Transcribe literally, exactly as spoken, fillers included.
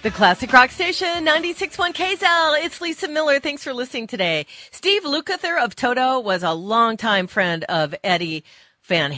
The Classic Rock Station, ninety-six point one K S L. It's Lisa Miller. Thanks for listening today. Steve Lukather of Toto was a longtime friend of Eddie Van